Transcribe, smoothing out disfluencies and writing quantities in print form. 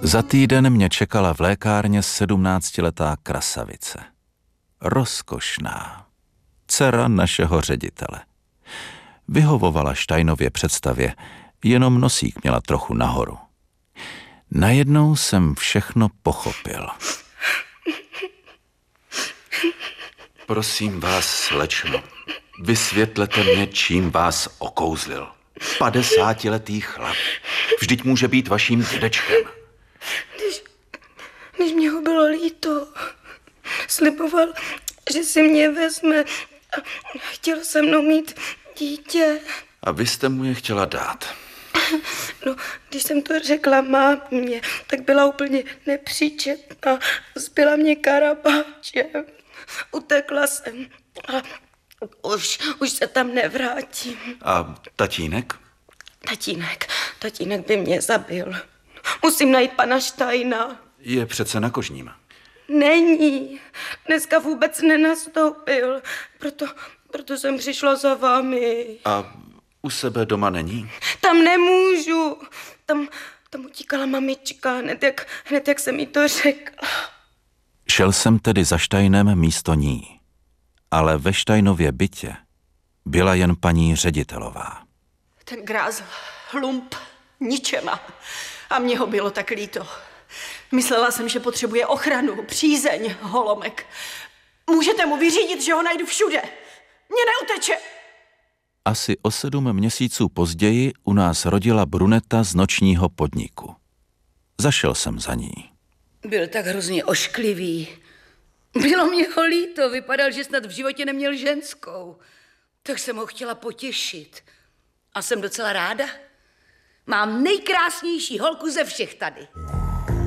Za týden mě čekala v lékárně 17letá krasavice. Rozkošná. Dcera našeho ředitele. Vyhovovala Steinově představě, jenom nosík měla trochu nahoru. Najednou jsem všechno pochopil. Prosím vás, slečno, vysvětlete mě, čím vás okouzlil. 50letý chlap. Vždyť může být vaším dědečkem. Když mě ho bylo líto, sliboval, že si mě vezme a chtěl se mnou mít dítě. A vy jste mu je chtěla dát. No, když jsem to řekla mámě, tak byla úplně nepříčetná. Zbyla mě karabáčem. Utekla jsem a už se tam nevrátím. A tatínek? Tatínek by mě zabil. Musím najít pana Steina. Je přece na Kožním. Není. Dneska vůbec nenastoupil. Proto jsem přišla za vámi. A u sebe doma není? Tam nemůžu. Tam utíkala mamička, hned jak jsem jí to řekla. Šel jsem tedy za Steinem místo ní. Ale ve Steinově bytě byla jen paní ředitelová. Ten grázl, lump, ničema. A mně ho bylo tak líto. Myslela jsem, že potřebuje ochranu, přízeň, holomek. Můžete mu vyřídit, že ho najdu všude. Mně neuteče. Asi o 7 měsíců později u nás rodila bruneta z nočního podniku. Zašel jsem za ní. Byl tak hrozně ošklivý. Bylo mě ho líto, vypadal, že snad v životě neměl ženskou. Tak jsem ho chtěla potěšit. A jsem docela ráda. Mám nejkrásnější holku ze všech tady.